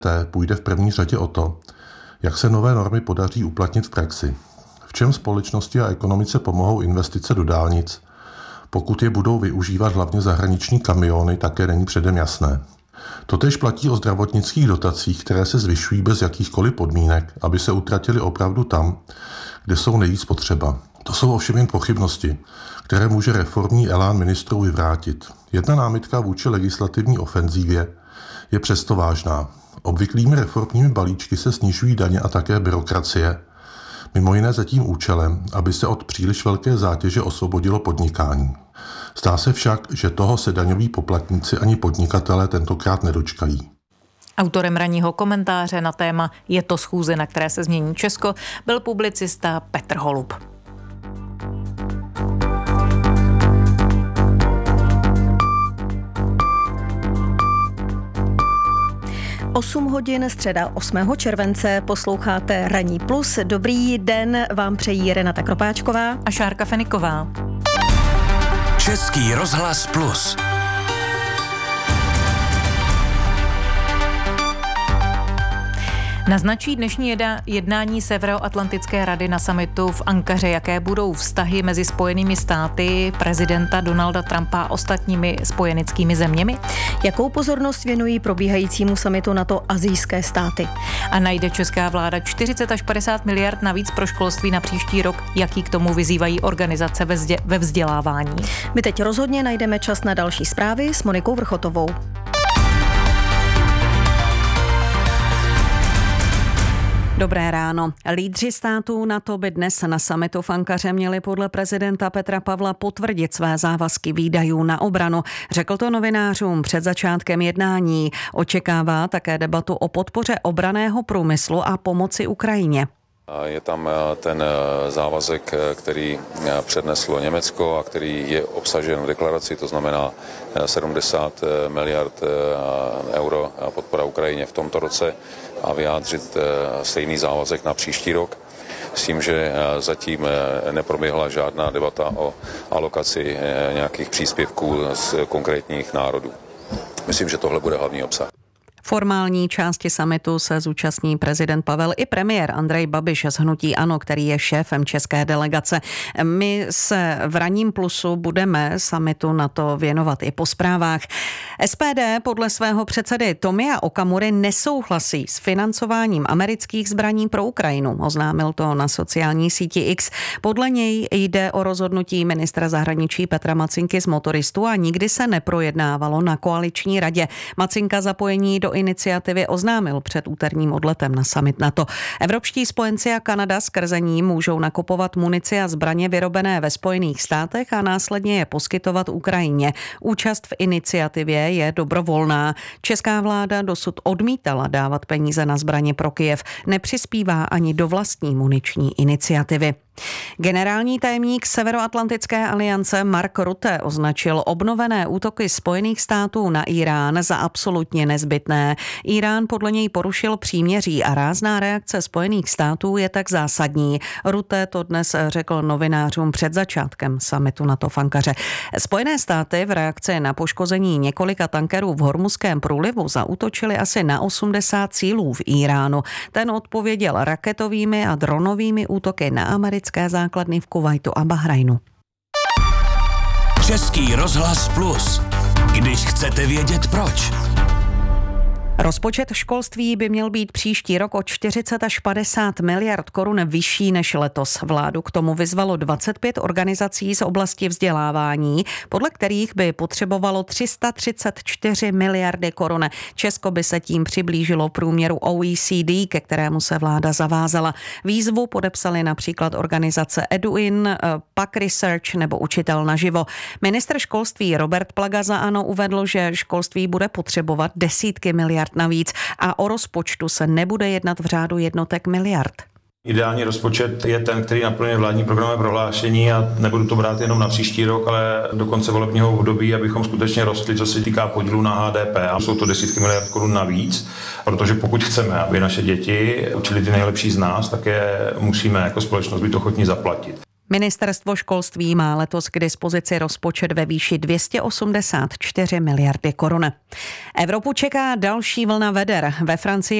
půjde v první řadě o to, jak se nové normy podaří uplatnit v praxi. V čem společnosti a ekonomice pomohou investice do dálnic, pokud je budou využívat hlavně zahraniční kamiony, také není předem jasné. Totéž platí o zdravotnických dotacích, které se zvyšují bez jakýchkoliv podmínek, aby se utratily opravdu tam, kde jsou nejvíc potřeba. To jsou ovšem jen pochybnosti, které může reformní elán ministrů vyvrátit. Jedna námitka vůči legislativní ofenzívě je přesto vážná. Obvyklými reformními balíčky se snižují daně a také byrokracie, mimo jiné za tím účelem, aby se od příliš velké zátěže osvobodilo podnikání. Zdá se však, že toho se daňoví poplatníci ani podnikatelé tentokrát nedočkají. Autorem ranního komentáře na téma Je to schůze, na které se změní Česko, byl publicista Petr Holub. Osm hodin, středa 8. července, posloucháte Ranní plus. Dobrý den vám přejí Renata Kropáčková a Šárka Feniková. Český rozhlas plus. Naznačí dnešní jednání Severoatlantické rady na summitu v Ankaře, jaké budou vztahy mezi Spojenými státy, prezidenta Donalda Trumpa a ostatními spojeneckými zeměmi? Jakou pozornost věnují probíhajícímu summitu NATO asijské státy? A najde česká vláda 40 až 50 miliard navíc pro školství na příští rok, jaký k tomu vyzývají organizace ve vzdělávání? My teď rozhodně najdeme čas na další zprávy s Monikou Vrchotovou. Dobré ráno. Lídři států NATO by dnes na summitu v Ankaře měli podle prezidenta Petra Pavla potvrdit své závazky výdajů na obranu. Řekl to novinářům před začátkem jednání. Očekává také debatu o podpoře obranného průmyslu a pomoci Ukrajině. Je tam ten závazek, který předneslo Německo a který je obsažen v deklaraci, to znamená 70 miliard euro podpora Ukrajině v tomto roce a vyjádřit stejný závazek na příští rok. S tím, že zatím neproběhla žádná debata o alokaci nějakých příspěvků z konkrétních národů. Myslím, že tohle bude hlavní obsah. Formální části summitu se zúčastní prezident Pavel i premiér Andrej Babiš z hnutí ANO, který je šéfem české delegace. My se v Ranním plusu budeme summitu NATO věnovat i po zprávách. SPD podle svého předsedy Tomia Okamury nesouhlasí s financováním amerických zbraní pro Ukrajinu. Oznámil to na sociální síti X. Podle něj jde o rozhodnutí ministra zahraničí Petra Macinky z Motoristů a nikdy se neprojednávalo na koaliční radě. Macinka zapojení do iniciativy oznámil před úterním odletem na summit NATO. Evropští spojenci a Kanada skrze ní můžou nakupovat munici a zbraně vyrobené ve Spojených státech a následně je poskytovat Ukrajině. Účast v iniciativě je dobrovolná. Česká vláda dosud odmítala dávat peníze na zbraně pro Kyjev. Nepřispívá ani do vlastní muniční iniciativy. Generální tajemník Severoatlantické aliance Mark Rutte označil obnovené útoky Spojených států na Irán za absolutně nezbytné. Irán podle něj porušil příměří a rázná reakce Spojených států je tak zásadní. Rutte to dnes řekl novinářům před začátkem summitu NATO v Ankaře. Spojené státy v reakci na poškození několika tankerů v Hormuzském průlivu zaútočili asi na 80 cílů v Iránu. Ten odpověděl raketovými a dronovými útoky na americké základny v Kuvajtu a Bahrajnu. Český rozhlas plus. Když chcete vědět proč. Rozpočet školství by měl být příští rok o 40 až 50 miliard korun vyšší než letos. Vládu k tomu vyzvalo 25 organizací z oblasti vzdělávání, podle kterých by potřebovalo 334 miliardy korun. Česko by se tím přiblížilo průměru OECD, ke kterému se vláda zavázala. Výzvu podepsali například organizace EduIn, PAC Research nebo Učitel naživo. Ministr školství Robert Plaga za ANO uvedl, že školství bude potřebovat desítky miliard navíc a o rozpočtu se nebude jednat v řádu jednotek miliard. Ideální rozpočet je ten, který naplňuje vládní programové prohlášení a nebudu to brát jenom na příští rok, ale do konce volebního období, abychom skutečně rostli, co se týká podílu na HDP. A jsou to desítky miliard korun navíc, protože pokud chceme, aby naše děti učili ty nejlepší z nás, tak je musíme jako společnost být ochotní zaplatit. Ministerstvo školství má letos k dispozici rozpočet ve výši 284 miliardy korun. Evropu čeká další vlna veder. Ve Francii